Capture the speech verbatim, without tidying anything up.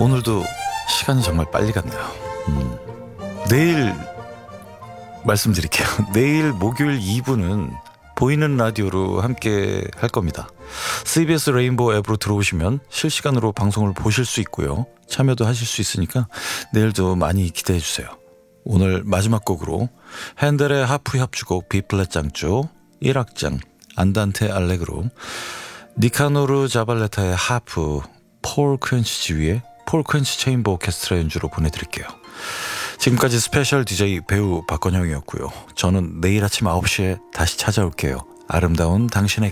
오늘도 시간이 정말 빨리 갔네요. 음. 내일 말씀드릴게요. 내일 목요일 이 부는 보이는 라디오로 함께 할 겁니다. 씨비에스 레인보우 앱으로 들어오시면 실시간으로 방송을 보실 수 있고요. 참여도 하실 수 있으니까 내일도 많이 기대해 주세요. 오늘 마지막 곡으로 핸델의 하프 협주곡 B플랫 장조 일 악장 안단테 알레그로, 니카노르 자발레타의 하프, 폴 퀸치 지휘의 폴 퀸치 체인버 오케스트라 연주로 보내드릴게요. 지금까지 스페셜 디제이 배우 박건형이었고요. 저는 내일 아침 아홉 시에 다시 찾아올게요. 아름다운 당신에게.